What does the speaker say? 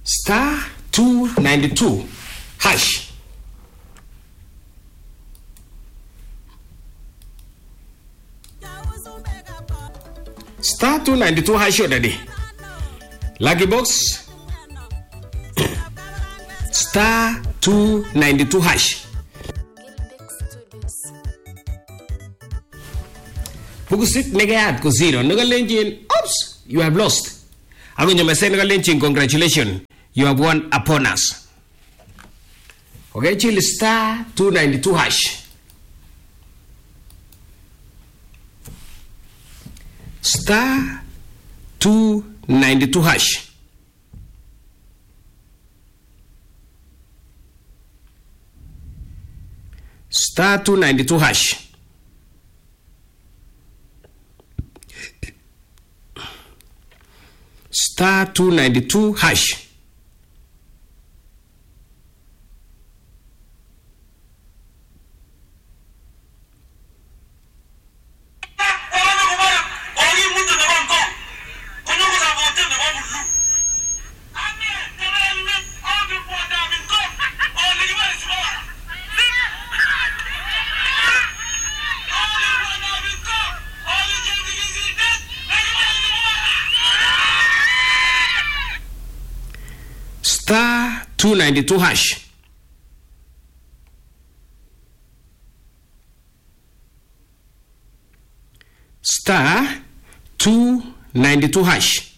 Star 292 hash. Star 292 hash already. Lucky box. Star 292 hash. Pukusit negayat ko zero. Nagalenjin, oops, you have lost. Ako nyo masay nagalenjin, congratulations. You have won upon us. Okay, chill star 292 hash. Star 292 hash. Star 292 hash. Star 292 hash. Star 292 hash. Star 292 hash.